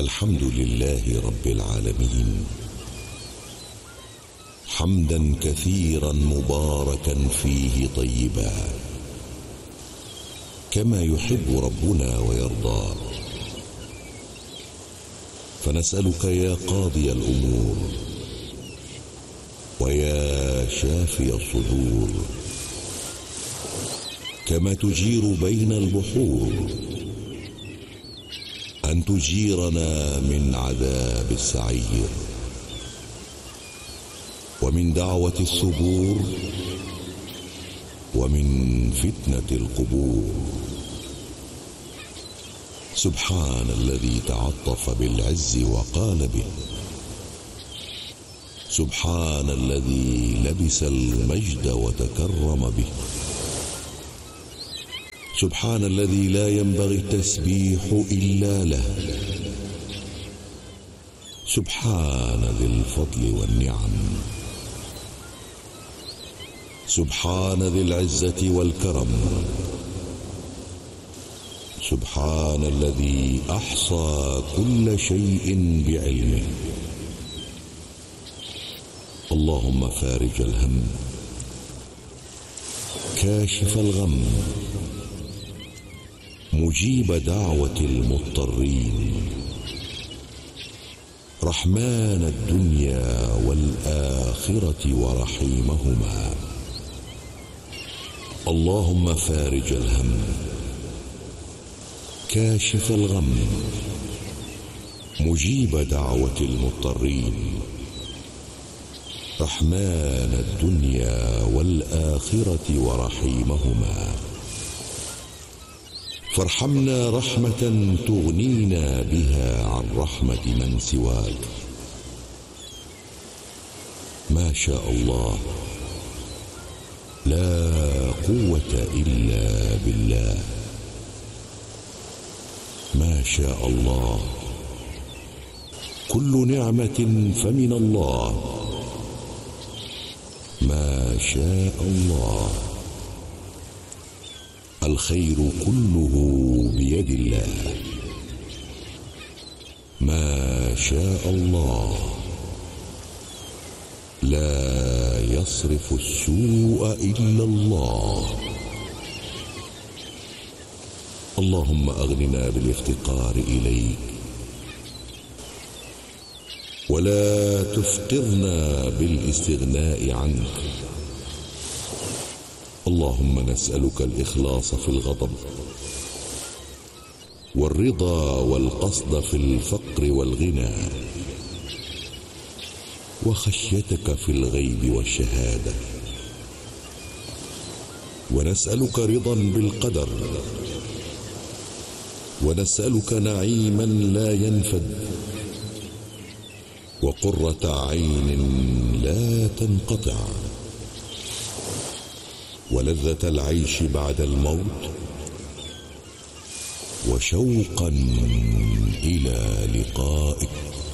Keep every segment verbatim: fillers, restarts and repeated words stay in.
الحمد لله رب العالمين، حمدا كثيرا مباركا فيه طيبا، كما يحب ربنا ويرضى. فنسألك يا قاضي الأمور ويا شافي الصدور، كما تجير بين البحور، أن تجيرنا من عذاب السعير، ومن دعوة الثبور، ومن فتنة القبور. سبحان الذي تعطف بالعز وقال به، سبحان الذي لبس المجد وتكرم به، سبحان الذي لا ينبغي التسبيح إلا له، سبحان ذي الفضل والنعم، سبحان ذي العزة والكرم، سبحان الذي أحصى كل شيء بعلمه. اللهم فارج الهم، كاشف الغم، مجيب دعوة المضطرين، رحمن الدنيا والآخرة ورحيمهما. اللهم فارج الهم، كاشف الغم، مجيب دعوة المضطرين، رحمن الدنيا والآخرة ورحيمهما. فارحمنا رحمة تغنينا بها عن رحمة من سواك. ما شاء الله، لا قوة إلا بالله. ما شاء الله، كل نعمة فمن الله. ما شاء الله، الخير كله بيد الله. ما شاء الله، لا يصرف السوء إلا الله. اللهم أغننا بالافتقار إليك، ولا تفقرنا بالاستغناء عنك. اللهم نسألك الإخلاص في الغضب، والرضا والقصد في الفقر والغنى، وخشيتك في الغيب والشهادة. ونسألك رضا بالقدر، ونسألك نعيما لا ينفد، وقرة عين لا تنقطع، ولذة العيش بعد الموت، وشوقا إلى لقائك.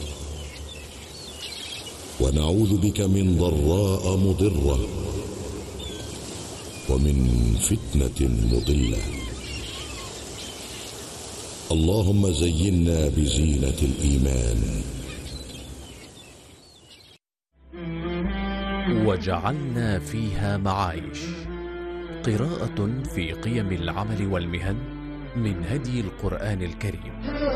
ونعوذ بك من ضراء مضرة، ومن فتنة مضلة. اللهم زينا بزينة الإيمان، وجعلنا فيها معايش. قراءة في قيم العمل والمهن من هدي القرآن الكريم.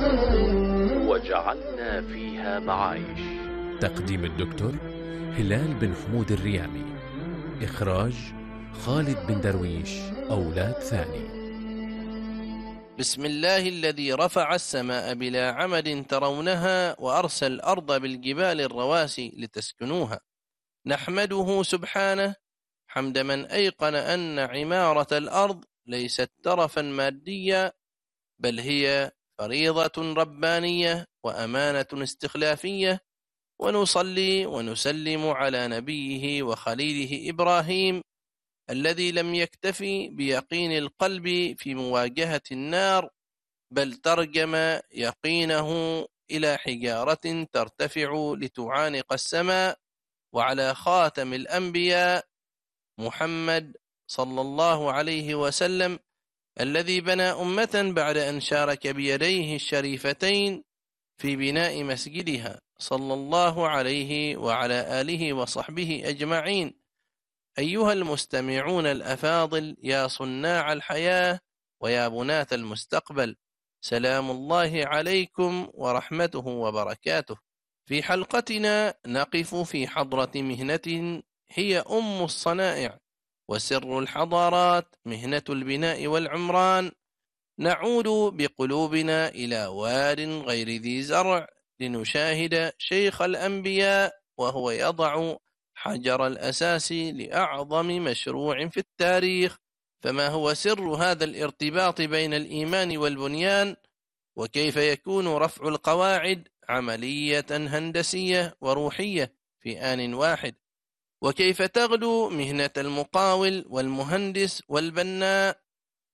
وجعلنا فيها معايش. تقديم الدكتور هلال بن حمود الريامي. إخراج خالد بن درويش أولاد ثاني. بسم الله الذي رفع السماء بلا عمد ترونها، وأرسل الأرض بالجبال الرواسي لتسكنوها. نحمده سبحانه حمد من أيقن أن عمارة الأرض ليست ترفا ماديا، بل هي فريضة ربانية وأمانة استخلافية. ونصلي ونسلم على نبيه وخليله إبراهيم، الذي لم يكتفي بيقين القلب في مواجهة النار، بل ترجم يقينه إلى حجارة ترتفع لتعانق السماء. وعلى خاتم الأنبياء محمد صلى الله عليه وسلم، الذي بنى أمة بعد أن شارك بيديه الشريفتين في بناء مسجدها صلى الله عليه وعلى آله وصحبه أجمعين. أيها المستمعون الأفاضل، يا صناع الحياة ويا بناة المستقبل، سلام الله عليكم ورحمته وبركاته. في حلقتنا نقف في حضرة مهنة هي أم الصنائع وسر الحضارات، مهنة البناء والعمران. نعود بقلوبنا إلى واد غير ذي زرع لنشاهد شيخ الأنبياء وهو يضع حجر الأساس لأعظم مشروع في التاريخ. فما هو سر هذا الارتباط بين الإيمان والبنيان؟ وكيف يكون رفع القواعد عملية هندسية وروحية في آن واحد؟ وكيف تغدو مهنة المقاول والمهندس والبناء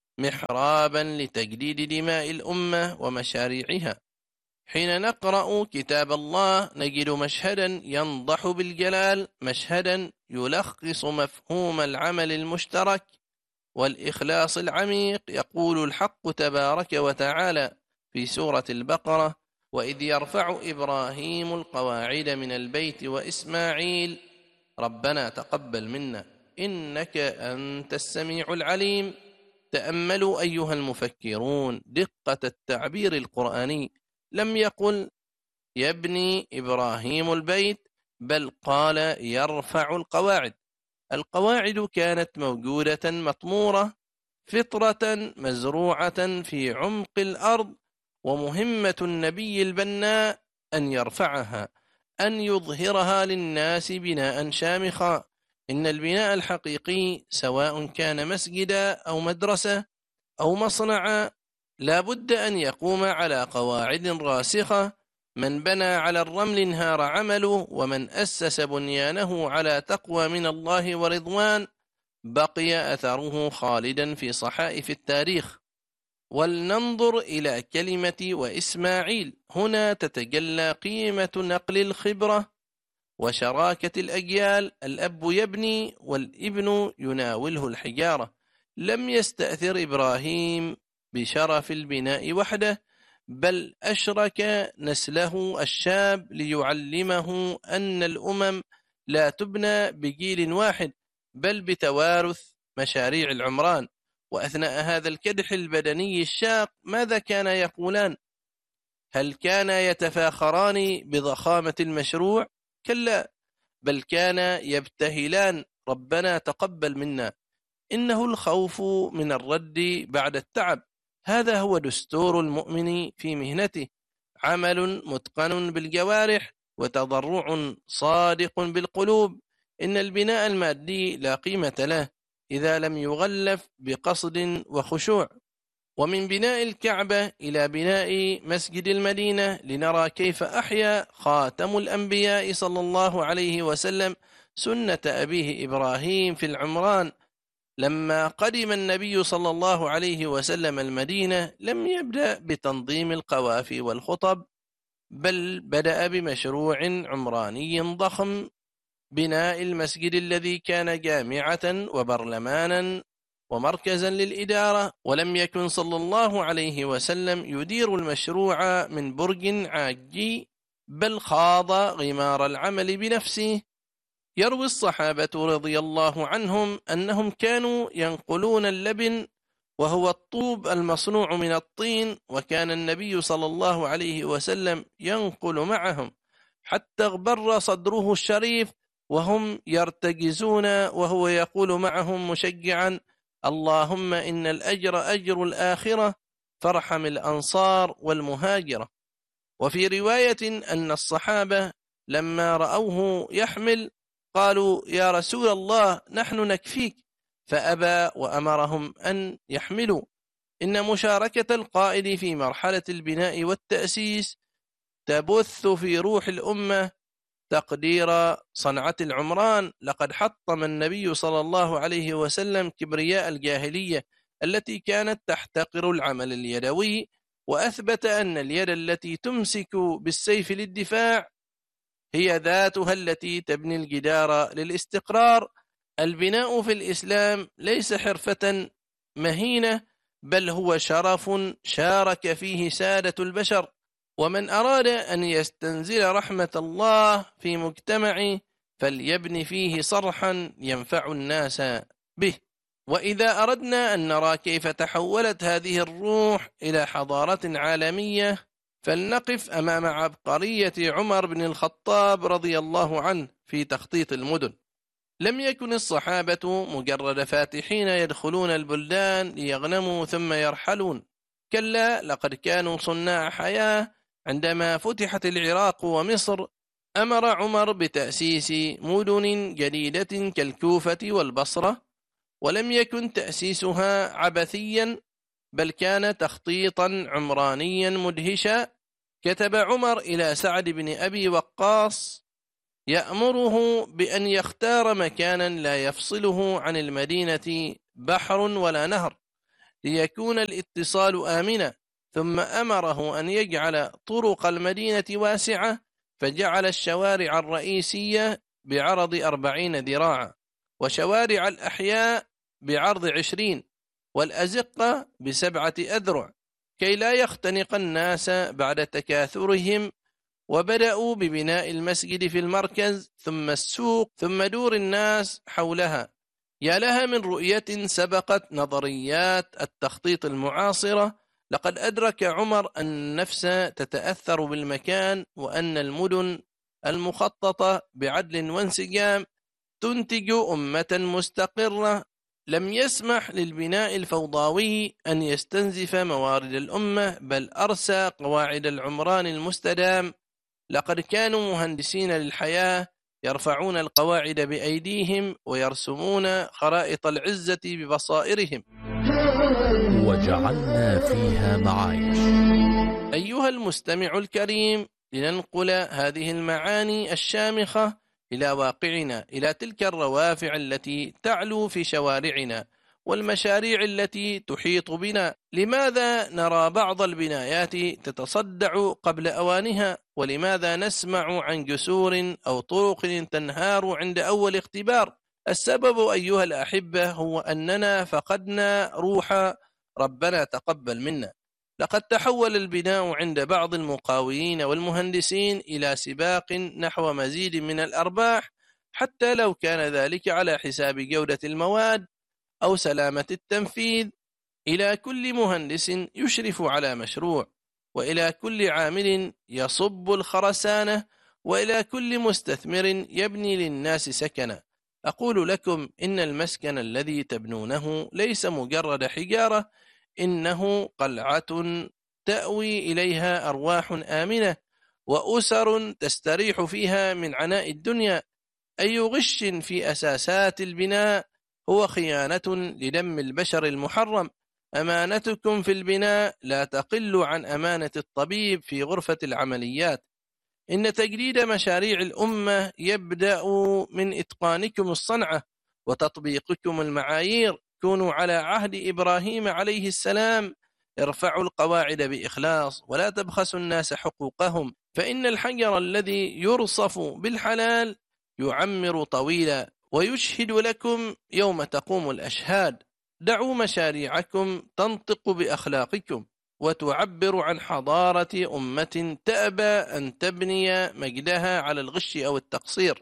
محرابا لتجديد دماء الأمة ومشاريعها؟ حين نقرأ كتاب الله نجد مشهدا ينضح بالجلال، مشهدا يلخص مفهوم العمل المشترك والإخلاص العميق. يقول الحق تبارك وتعالى في سورة البقرة: وإذ يرفع إبراهيم القواعد من البيت وإسماعيل ربنا تقبل منا إنك أنت السميع العليم. تأملوا أيها المفكرون دقة التعبير القرآني، لم يقل يبني إبراهيم البيت، بل قال يرفع القواعد. القواعد كانت موجودة مطمورة، فطرة مزروعة في عمق الأرض، ومهمة النبي البناء أن يرفعها، أن يظهرها للناس بناء شامخا. إن البناء الحقيقي سواء كان مسجدا أو مدرسة أو مصنعا لا بد أن يقوم على قواعد راسخة. من بنى على الرمل انهار عمله، ومن أسس بنيانه على تقوى من الله ورضوان بقي أثره خالدا في صحائف التاريخ. ولننظر إلى كلمة وإسماعيل، هنا تتجلى قيمة نقل الخبرة وشراكة الأجيال. الأب يبني والابن يناوله الحجارة. لم يستأثر إبراهيم بشرف البناء وحده، بل أشرك نسله الشاب ليعلمه أن الأمم لا تبنى بجيل واحد، بل بتوارث مشاريع العمران. وأثناء هذا الكدح البدني الشاق ماذا كان يقولان؟ هل كان يتفاخران بضخامة المشروع؟ كلا، بل كان يبتهلان ربنا تقبل منا. إنه الخوف من الرد بعد التعب. هذا هو دستور المؤمن في مهنته، عمل متقن بالجوارح وتضرع صادق بالقلوب. إن البناء المادي لا قيمة له إذا لم يغلف بقصد وخشوع. ومن بناء الكعبة إلى بناء مسجد المدينة لنرى كيف أحيا خاتم الأنبياء صلى الله عليه وسلم سنة أبيه إبراهيم في العمران. لما قدم النبي صلى الله عليه وسلم المدينة لم يبدأ بتنظيم القوافي والخطب، بل بدأ بمشروع عمراني ضخم، بناء المسجد الذي كان جامعة وبرلمانا ومركزا للإدارة. ولم يكن صلى الله عليه وسلم يدير المشروع من برج عاجي، بل خاض غمار العمل بنفسه. يروي الصحابة رضي الله عنهم أنهم كانوا ينقلون اللبن وهو الطوب المصنوع من الطين، وكان النبي صلى الله عليه وسلم ينقل معهم حتى اغبر صدره الشريف وهم يرتجزون، وهو يقول معهم مشجعا: اللهم إن الأجر أجر الآخرة فارحم الأنصار والمهاجرة. وفي رواية أن الصحابة لما رأوه يحمل قالوا: يا رسول الله نحن نكفيك، فأبى وأمرهم أن يحملوا. إن مشاركة القائد في مرحلة البناء والتأسيس تبث في روح الأمة تقدير صنعة العمران. لقد حطم النبي صلى الله عليه وسلم كبرياء الجاهلية التي كانت تحتقر العمل اليدوي، وأثبت أن اليد التي تمسك بالسيف للدفاع هي ذاتها التي تبني الجدار للاستقرار. البناء في الإسلام ليس حرفة مهينة، بل هو شرف شارك فيه سادة البشر ومن أراد أن يستنزل رحمة الله في مجتمعه فليبني فيه صرحا ينفع الناس به. وإذا أردنا أن نرى كيف تحولت هذه الروح إلى حضارة عالمية فلنقف أمام عبقرية عمر بن الخطاب رضي الله عنه في تخطيط المدن. لم يكن الصحابة مجرد فاتحين يدخلون البلدان ليغنموا ثم يرحلون، كلا، لقد كانوا صناع حياة. عندما فتحت العراق ومصر أمر عمر بتأسيس مدن جديدة كالكوفة والبصرة، ولم يكن تأسيسها عبثيا بل كان تخطيطا عمرانيا مدهشا. كتب عمر إلى سعد بن أبي وقاص يأمره بأن يختار مكانا لا يفصله عن المدينة بحر ولا نهر ليكون الاتصال آمنا، ثم أمره أن يجعل طرق المدينة واسعة، فجعل الشوارع الرئيسية بعرض أربعين ذراعا، وشوارع الأحياء بعرض عشرين، والأزقة بسبعة أذرع، كي لا يختنق الناس بعد تكاثرهم. وبدأوا ببناء المسجد في المركز، ثم السوق، ثم دور الناس حولها. يا لها من رؤية سبقت نظريات التخطيط المعاصرة. لقد أدرك عمر أن النفس تتأثر بالمكان، وأن المدن المخططة بعدل وانسجام تنتج أمة مستقرة. لم يسمح للبناء الفوضوي أن يستنزف موارد الأمة، بل أرسى قواعد العمران المستدام. لقد كانوا مهندسين للحياة يرفعون القواعد بأيديهم ويرسمون خرائط العزة ببصائرهم. وجعلنا فيها معايش. أيها المستمع الكريم، لننقل هذه المعاني الشامخة إلى واقعنا، إلى تلك الروافع التي تعلو في شوارعنا والمشاريع التي تحيط بنا. لماذا نرى بعض البنايات تتصدع قبل أوانها؟ ولماذا نسمع عن جسور أو طرق تنهار عند أول اختبار؟ السبب أيها الأحبة هو أننا فقدنا روح ربنا تقبل منا. لقد تحول البناء عند بعض المقاولين والمهندسين إلى سباق نحو مزيد من الأرباح، حتى لو كان ذلك على حساب جودة المواد أو سلامة التنفيذ. إلى كل مهندس يشرف على مشروع، وإلى كل عامل يصب الخرسانة، وإلى كل مستثمر يبني للناس سكنا. أقول لكم إن المسكن الذي تبنونه ليس مجرد حجارة، إنه قلعة تأوي إليها أرواح آمنة، وأسر تستريح فيها من عناء الدنيا. أي غش في أساسات البناء هو خيانة لدم البشر المحرم. أمانتكم في البناء لا تقل عن أمانة الطبيب في غرفة العمليات. إن تجديد مشاريع الأمة يبدأ من إتقانكم الصنعة وتطبيقكم المعايير. كونوا على عهد إبراهيم عليه السلام، ارفعوا القواعد بإخلاص ولا تبخسوا الناس حقوقهم، فإن الحجر الذي يرصف بالحلال يعمر طويلا ويشهد لكم يوم تقوم الأشهاد. دعوا مشاريعكم تنطق بأخلاقكم وتعبر عن حضارة أمة تأبى أن تبني مجدها على الغش أو التقصير.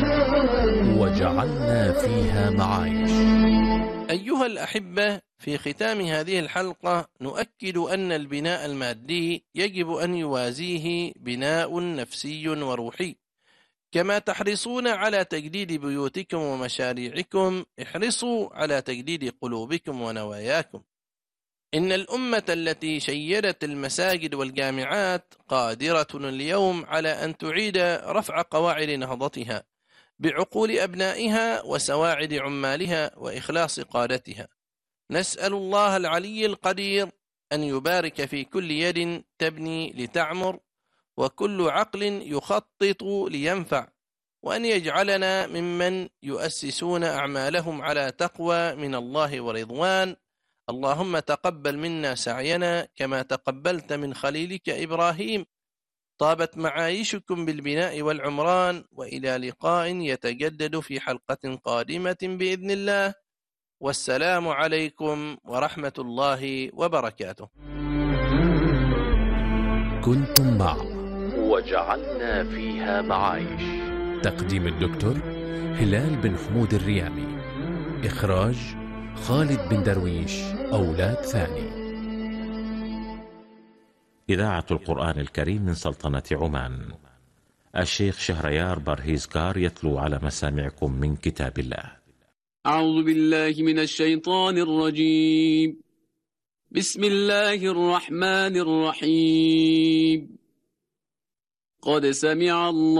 وجعلنا فيها معايش. أيها الأحبة، في ختام هذه الحلقة نؤكد أن البناء المادي يجب أن يوازيه بناء نفسي وروحي. كما تحرصون على تجديد بيوتكم ومشاريعكم، احرصوا على تجديد قلوبكم ونواياكم. إن الأمة التي شيدت المساجد والجامعات قادرة اليوم على أن تعيد رفع قواعد نهضتها بعقول أبنائها وسواعد عمالها وإخلاص قادتها. نسأل الله العلي القدير أن يبارك في كل يد تبني لتعمر، وكل عقل يخطط لينفع، وأن يجعلنا ممن يؤسسون أعمالهم على تقوى من الله ورضوان. اللهم تقبل منا سعينا كما تقبلت من خليلك إبراهيم. طابت معايشكم بالبناء والعمران، وإلى لقاء يتجدد في حلقة قادمة بإذن الله، والسلام عليكم ورحمة الله وبركاته. كنتم مع وجعلنا فيها معايش. تقديم الدكتور هلال بن حمود الريامي. إخراج خالد بن درويش أولاد ثاني. إذاعة القرآن الكريم من سلطنة عمان. الشيخ شهريار برهيزكار يتلو على مسامعكم من كتاب الله. أعوذ بالله من الشيطان الرجيم. بسم الله الرحمن الرحيم. قد سمع الله